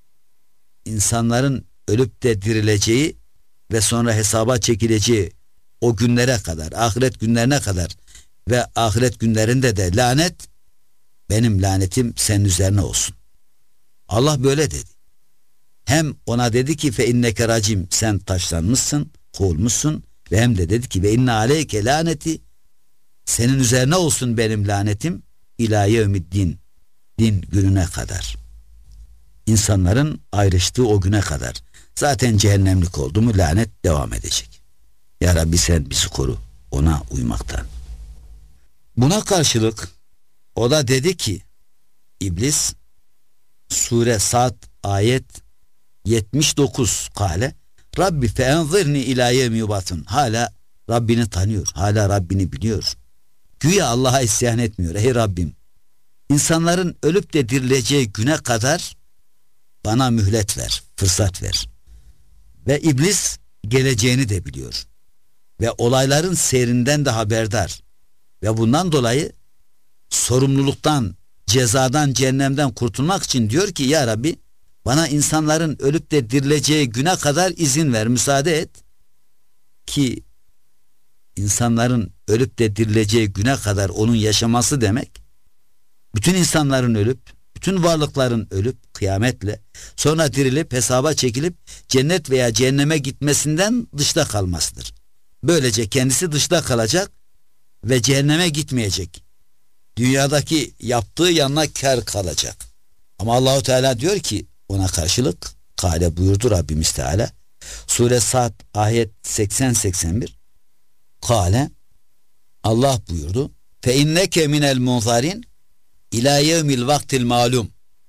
insanların ölüp de dirileceği ve sonra hesaba çekileceği o günlere kadar, ahiret günlerine kadar ve ahiret günlerinde de lanet, benim lanetim senin üzerine olsun. Allah böyle dedi. Hem ona dedi ki fe inneke racim, sen taşlanmışsın, kovulmuşsun, ve hem de dedi ki ve inne aleyke laneti, senin üzerine olsun benim lanetim ila yevmiddin, din gününe kadar. İnsanların ayrıştığı o güne kadar. Zaten cehennemlik oldu mu lanet devam edecek. Ya Rabbi sen bizi koru ona uymaktan. Buna karşılık o da dedi ki iblis, Sure Saat ayet yetmiş dokuz, kale Rabbi fe enzirni ila yevmi yubatun. Hala Rabbini tanıyor, hala Rabbini biliyor. Güya Allah'a isyan etmiyor. Ey Rabbim, insanların ölüp de dirileceği güne kadar bana mühlet ver, fırsat ver. Ve iblis geleceğini de biliyor. Ve olayların seyrinden de haberdar. Ve bundan dolayı sorumluluktan, cezadan, cehennemden kurtulmak için diyor ki ya Rabbi, bana insanların ölüp de dirileceği güne kadar izin ver, müsaade et. Ki insanların ölüp de dirileceği güne kadar onun yaşaması demek, bütün insanların ölüp, bütün varlıkların ölüp kıyametle, sonra dirilip hesaba çekilip cennet veya cehenneme gitmesinden dışta kalmasıdır. Böylece kendisi dışta kalacak ve cehenneme gitmeyecek. Dünyadaki yaptığı yanına kar kalacak. Ama Allahu Teala diyor ki ona karşılık, kâle buyurdu Rabbimiz Teala, Sure Saat ayet seksen seksen bir, kâle Allah buyurdu fe inneke minel munzarin ila yevmil vaktil malum.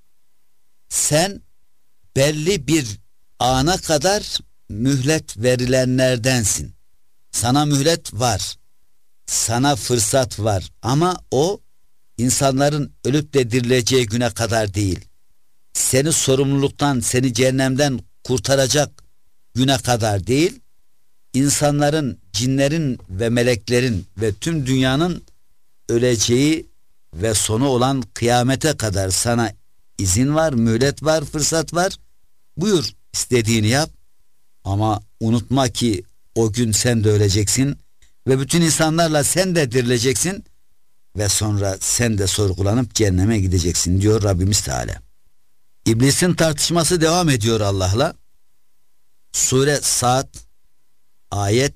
Sen belli bir ana kadar mühlet verilenlerdensin. Sana mühlet var, sana fırsat var, ama o insanların ölüp de dirileceği güne kadar değil. Seni sorumluluktan, seni cehennemden kurtaracak güne kadar değil, insanların, cinlerin ve meleklerin ve tüm dünyanın öleceği ve sonu olan kıyamete kadar sana izin var, mühlet var, fırsat var. Buyur, istediğini yap, ama unutma ki o gün sen de öleceksin ve bütün insanlarla sen de dirileceksin ve sonra sen de sorgulanıp cehenneme gideceksin diyor Rabbimiz Teala. İblisin tartışması devam ediyor Allah'la. Sure Saat ayet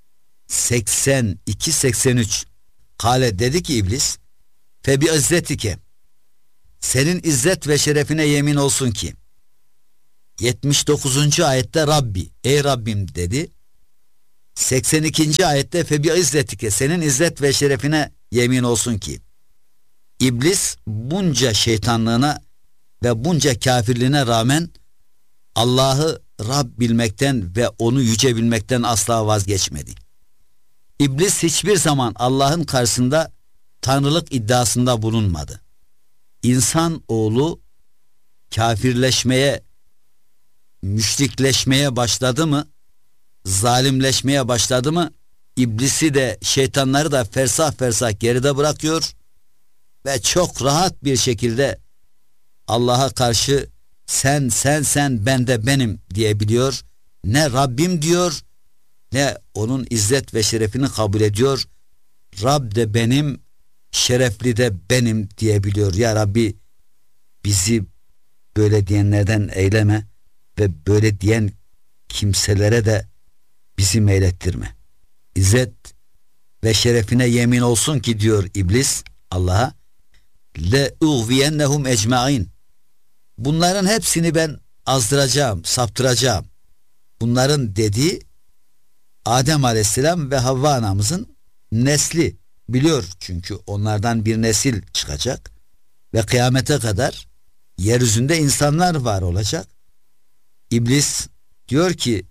seksen iki seksen üç, kale dedi ki iblis fe bi izzetike, senin izzet ve şerefine yemin olsun ki. yetmiş dokuzuncu ayette Rabbi, ey Rabbim dedi. seksen ikinci ayette fe bi izzetike, senin izzet ve şerefine yemin olsun ki. İblis bunca şeytanlığına ve bunca kafirliğine rağmen Allah'ı Rab bilmekten ve onu yüce bilmekten asla vazgeçmedi. İblis hiçbir zaman Allah'ın karşısında tanrılık iddiasında bulunmadı. İnsan oğlu kafirleşmeye, müşrikleşmeye başladı mı, zalimleşmeye başladı mı, İblisi de şeytanları da fersah fersah geride bırakıyor ve çok rahat bir şekilde Allah'a karşı sen sen sen ben de benim diyebiliyor Ne Rabbim diyor, ne onun izzet ve şerefini kabul ediyor. Rab de benim, şerefli de benim diyebiliyor. Ya Rabbi, bizi böyle diyenlerden eyleme ve böyle diyen kimselere de bizi meylettirme. İzzet ve şerefine yemin olsun ki diyor iblis Allah'a, le uğviyennehum ecmain. Bunların hepsini ben azdıracağım, saptıracağım. Bunların dediği Adem Aleyhisselam ve Havva anamızın nesli, biliyor çünkü onlardan bir nesil çıkacak ve kıyamete kadar yeryüzünde insanlar var olacak. İblis diyor ki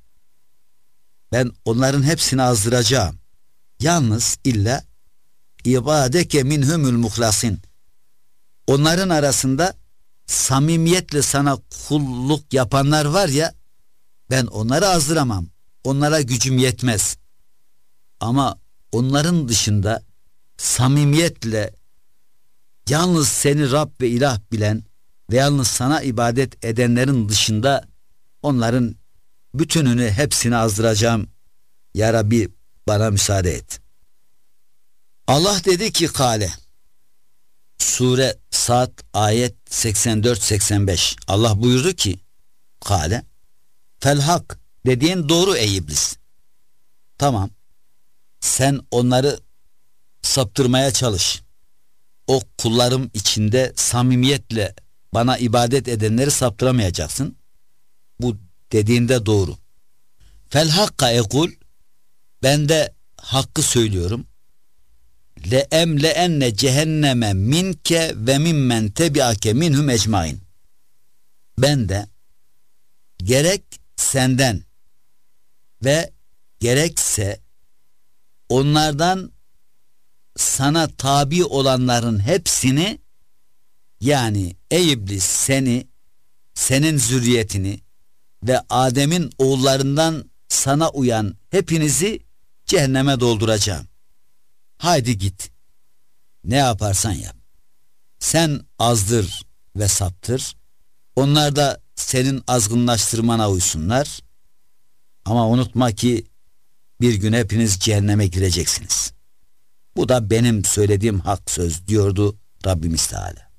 ben onların hepsini azdıracağım. Yalnız illa ibadeke minhumul muhlasin. Onların arasında samimiyetle sana kulluk yapanlar var ya, ben onları azdıramam. Onlara gücüm yetmez. Ama onların dışında samimiyetle yalnız seni Rab ve ilah bilen ve yalnız sana ibadet edenlerin dışında onların bütününü, hepsini azdıracağım. Ya Rabbi, bana müsaade et. Allah dedi ki kale. Sure Sad ayet seksen dört seksen beş. Allah buyurdu ki kale fel hak, dediğin doğru ey iblis. Tamam, sen onları saptırmaya çalış. O kullarım içinde samimiyetle bana ibadet edenleri saptıramayacaksın. Bu dediğinde doğru. Fel hakka ekul, ben de hakkı söylüyorum. Le emle enne cehenneme minke ve mimmen tebiake minhum ecmain. Ben de gerek senden ve gerekse onlardan sana tabi olanların hepsini, yani ey iblis, seni, senin zürriyetini ve Adem'in oğullarından sana uyan hepinizi cehenneme dolduracağım. Haydi git. Ne yaparsan yap. Sen azdır ve saptır. Onlar da senin azgınlaştırmana uysunlar. Ama unutma ki bir gün hepiniz cehenneme gireceksiniz. Bu da benim söylediğim hak söz diyordu Rabbimiz Teala.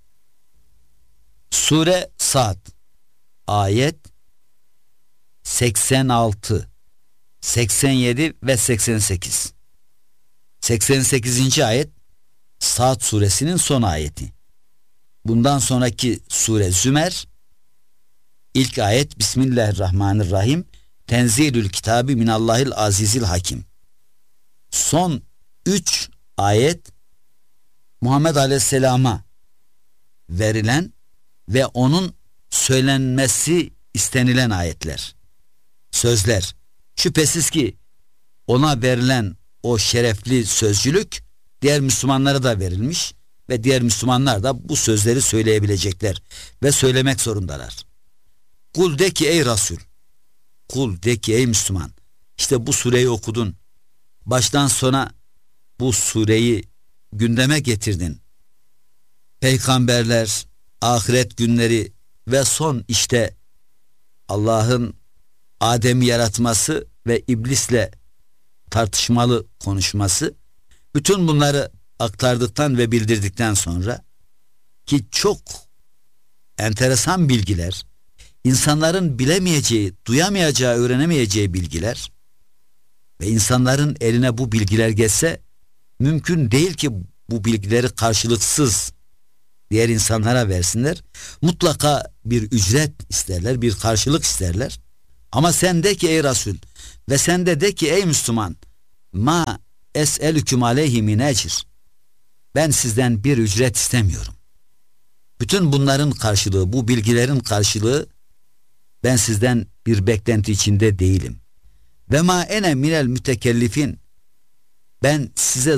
Sure Sad ayet seksen altı, seksen yedi ve seksen sekiz. seksen sekizinci ayet Sad suresinin son ayeti. Bundan sonraki sure Zümer, ilk ayet Bismillahirrahmanirrahim. Tenzilül kitabı minallahil azizil hakim. Son üç ayet Muhammed Aleyhisselam'a verilen ve onun söylenmesi istenilen ayetler, sözler. Şüphesiz ki ona verilen o şerefli sözcülük diğer Müslümanlara da verilmiş ve diğer Müslümanlar da bu sözleri söyleyebilecekler ve söylemek zorundalar. Kul de ki ey Resul, kul de ki ey Müslüman, işte bu sureyi okudun, baştan sona bu sureyi gündeme getirdin. Peygamberler, ahiret günleri ve son işte Allah'ın Adem'i yaratması ve iblisle tartışmalı konuşması, bütün bunları aktardıktan ve bildirdikten sonra ki çok enteresan bilgiler, insanların bilemeyeceği, duyamayacağı, öğrenemeyeceği bilgiler ve insanların eline bu bilgiler geçse mümkün değil ki bu bilgileri karşılıksız diğer insanlara versinler. Mutlaka bir ücret isterler, bir karşılık isterler. Ama sen de ki ey Resul ve sen de de ki ey Müslüman, ma es'elüküm aleyhi min ecr, ben sizden bir ücret istemiyorum. Bütün bunların karşılığı, bu bilgilerin karşılığı, ben sizden bir beklenti içinde değilim. Ve ma ene minel mütekellifin, ben size